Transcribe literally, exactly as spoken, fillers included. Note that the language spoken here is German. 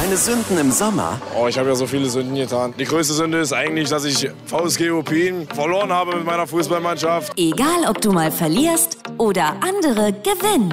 deine Sünden im Sommer? Oh, ich habe ja so viele Sünden getan. Die größte Sünde ist eigentlich, dass ich V S G Opin verloren habe mit meiner Fußballmannschaft. Egal, ob du mal verlierst oder andere gewinnen.